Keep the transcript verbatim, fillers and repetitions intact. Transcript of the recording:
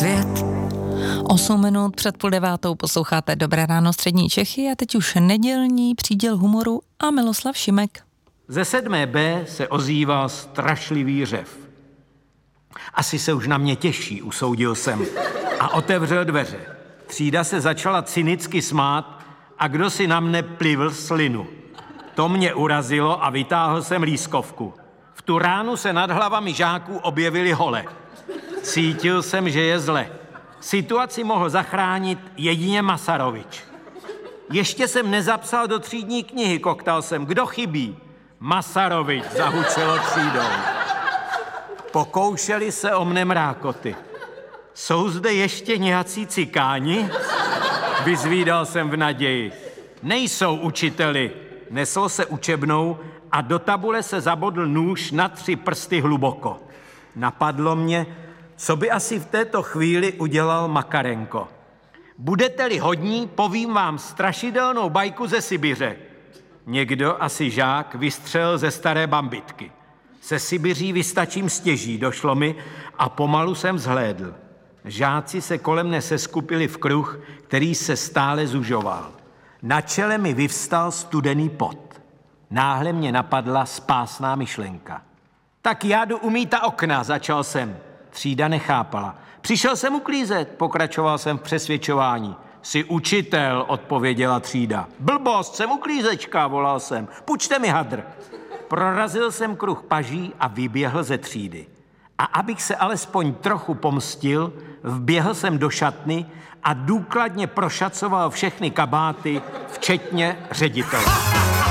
svět. Osm minut před půl devátou posloucháte Dobré ráno střední Čechy a teď už nedělní příděl humoru a Miloslav Šimek. Ze sedmé B se ozýval strašlivý řev. Asi se už na mě těší, usoudil jsem a otevřel dveře. Třída se začala cynicky smát a kdo si na mne plivl slinu. To mě urazilo a vytáhl jsem lískovku. V tu ránu se nad hlavami žáků objevily hole. Cítil jsem, že je zle. Situaci mohl zachránit jedině Masarovič. Ještě jsem nezapsal do třídní knihy, koktal jsem. Kdo chybí? Masarovič, zahučelo třídou. Pokoušeli se o mne mrákoty. Jsou zde ještě nějací cikáni? Vyzvídal jsem v naději. Nejsou, učiteli. Nesl se učebnou a do tabule se zabodl nůž na tři prsty hluboko. Napadlo mě, co by asi v této chvíli udělal Makarenko. Budete-li hodní, povím vám strašidelnou bajku ze Sibiře. Někdo, asi žák, vystřelil ze staré bambitky. Se Sibiří vystačím stěží, došlo mi a pomalu jsem zhlédl. Žáci se kolem mne seskupili v kruh, který se stále zužoval. Na čele mi vyvstal studený pot. Náhle mě napadla spásná myšlenka. Tak já jdu umýt ta okna, začal jsem. Třída nechápala. Přišel jsem uklízet, pokračoval jsem v přesvědčování. Jsi učitel, odpověděla třída. Blbost, jsem uklízečka, volal jsem. Půjčte mi hadr. Prorazil jsem kruh paží a vyběhl ze třídy. A abych se alespoň trochu pomstil, vběhl jsem do šatny a důkladně prošacoval všechny kabáty, včetně ředitele.